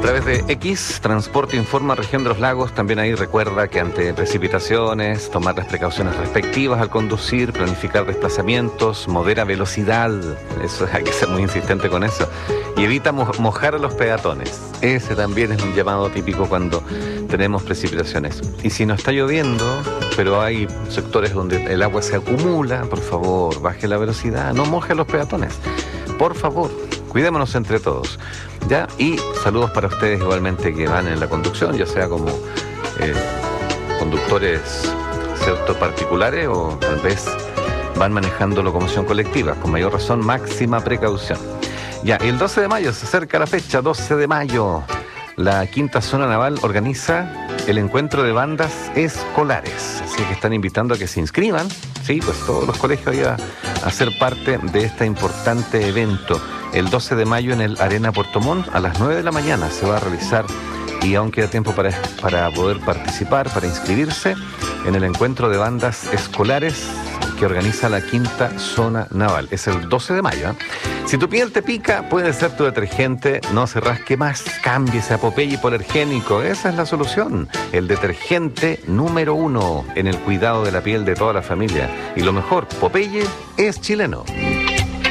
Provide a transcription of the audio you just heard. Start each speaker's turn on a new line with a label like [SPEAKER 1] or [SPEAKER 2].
[SPEAKER 1] través de X, Transporte Informa Región de los Lagos. También ahí recuerda que ante precipitaciones, tomar las precauciones respectivas al conducir, planificar desplazamientos, modera velocidad. Eso hay que ser muy insistente con eso. Y evita mojar a los peatones. Ese también es un llamado típico cuando tenemos precipitaciones. Y si no está lloviendo, pero hay sectores donde el agua se acumula, por favor, baje la velocidad, no moje a los peatones. Por favor, cuidémonos entre todos. ¿Ya? Y saludos para ustedes igualmente que van en la conducción, ya sea como conductores ciertos particulares o tal vez van manejando locomoción colectiva. Con mayor razón, máxima precaución. Ya, el 12 de mayo se acerca la fecha, 12 de mayo. La Quinta Zona Naval organiza el encuentro de bandas escolares. Así que están invitando a que se inscriban. Sí, pues todos los colegios van a ser parte de este importante evento. El 12 de mayo en el Arena Puerto Montt a las 9 de la mañana se va a realizar y aún queda tiempo para poder participar, para inscribirse en el encuentro de bandas escolares que organiza la Quinta Zona Naval. Es el 12 de mayo, ¿eh? Si tu piel te pica, puede ser tu detergente. No se rasque más, cámbiese a Popeye Hipoalergénico. Esa es la solución. El detergente número 1 en el cuidado de la piel de toda la familia. Y lo mejor, Popeye es chileno.